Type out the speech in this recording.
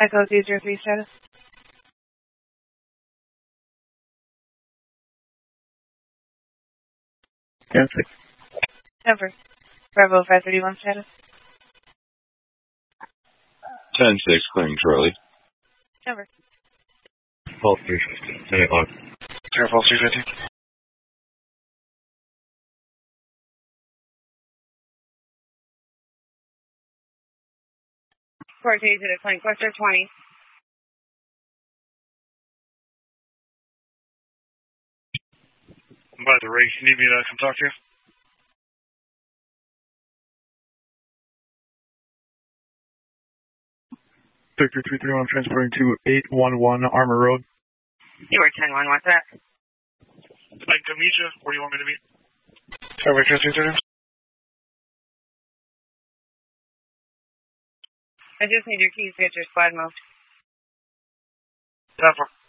Echo 303 status. Yes. Number. Bravo 531 status. 10-6, clearing Charlie. Number. Pulse 350. 10 o'clock. Pulse 350. Cortez to the plane cluster 20. By the rig, you need me to come talk to you? Victor 331, transporting to 811 Armour Road. You were 10-1, what's that? I can meet you. Where do you want me to meet? Victor 331. I just need your keys to get your squad moved. 10-4.